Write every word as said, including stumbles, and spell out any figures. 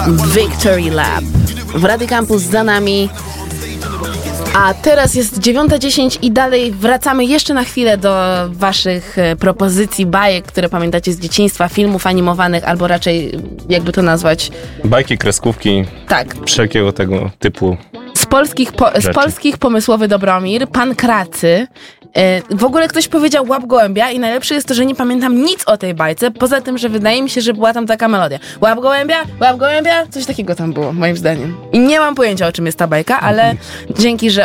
Victory Lap w Radio Campus za nami. A teraz jest dziewiąta dziesięć i dalej wracamy jeszcze na chwilę do waszych propozycji, bajek, które pamiętacie z dzieciństwa, filmów animowanych, albo raczej, jakby to nazwać... Bajki, kreskówki, tak. Wszelkiego tego typu Z polskich, po, z polskich pomysłowy Dobromir, Pan Kracy. W ogóle ktoś powiedział Łap gołębia i najlepsze jest to, że nie pamiętam nic o tej bajce, poza tym, że wydaje mi się, że była tam taka melodia. Łap gołębia, łap gołębia, coś takiego tam było, moim zdaniem. I nie mam pojęcia, o czym jest ta bajka, ale dzięki, że